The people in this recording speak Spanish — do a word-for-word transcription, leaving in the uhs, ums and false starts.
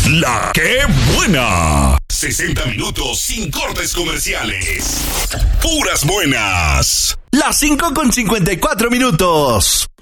La que buena. sesenta minutos sin cortes comerciales. Puras buenas. Las cinco con cincuenta y cuatro minutos.